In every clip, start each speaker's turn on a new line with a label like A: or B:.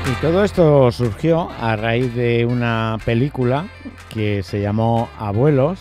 A: Y todo esto surgió a raíz de una película que se llamó Abuelos,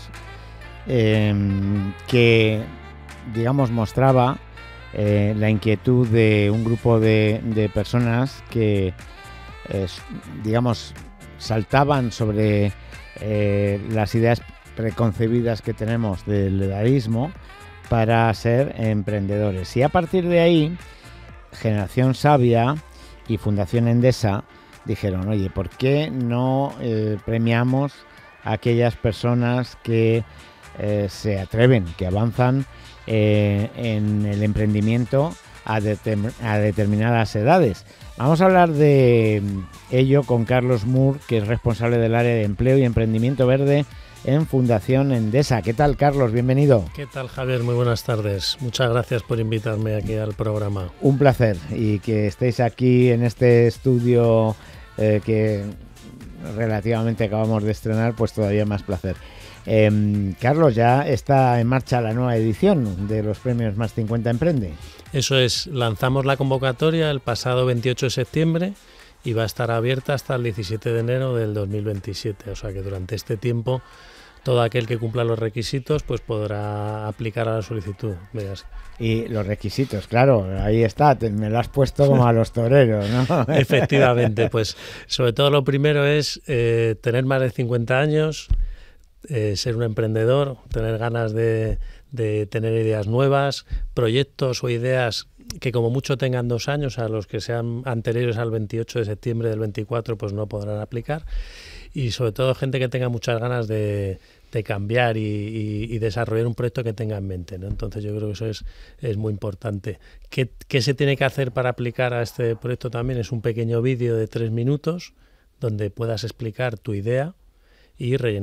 A: que, digamos, mostraba la inquietud de un grupo de personas que, digamos, saltaban sobre las ideas preconcebidas que tenemos del edadismo para ser emprendedores. Y a partir de ahí, Generación Sabia y Fundación Endesa dijeron, oye, ¿por qué no premiamos a aquellas personas que se atreven, que avanzan en el emprendimiento a determinadas edades? Vamos a hablar de ello con Carlos Moore, que es responsable del área de empleo y emprendimiento verde en Fundación Endesa. ¿Qué tal, Carlos? Bienvenido.
B: ¿Qué tal, Javier? Muy buenas tardes. Muchas gracias por invitarme aquí al programa.
A: Un placer, y que estéis aquí en este estudio que relativamente acabamos de estrenar, pues todavía más placer. Carlos, ya está en marcha la nueva edición de los premios Más 50 Emprende.
B: Eso es, lanzamos la convocatoria el pasado 28 de septiembre y va a estar abierta hasta el 17 de enero del 2027, o sea que durante este tiempo todo aquel que cumpla los requisitos pues podrá aplicar a la solicitud.
A: Y los requisitos, claro, ahí está, me lo has puesto como a los toreros, ¿no?
B: Efectivamente, pues sobre todo lo primero es tener más de 50 años, ser un emprendedor, tener ganas de tener ideas nuevas, proyectos o ideas que como mucho tengan 2 años, a los que sean anteriores al 28 de septiembre del 24 pues no podrán aplicar, y sobre todo gente que tenga muchas ganas de cambiar y desarrollar un proyecto que tenga en mente, ¿no? Entonces yo creo que eso es muy importante. ¿Qué se tiene que hacer para aplicar a este proyecto también? Es un pequeño vídeo de 3 minutos donde puedas explicar tu idea y rellenar